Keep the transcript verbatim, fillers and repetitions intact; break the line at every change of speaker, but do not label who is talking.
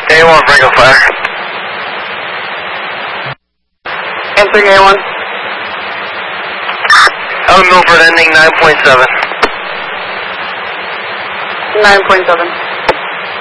A one, Franco Fire.
Answering A one.
Out of Milford ending nine point seven.
nine point seven.